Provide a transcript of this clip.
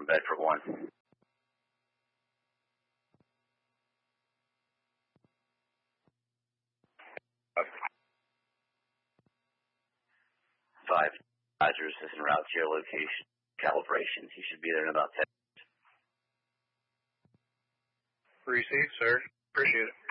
from Bedford 1. 5 Dodgers is en route to your location. Calibration. He should be there in about 10 minutes. Received, sir. Appreciate it.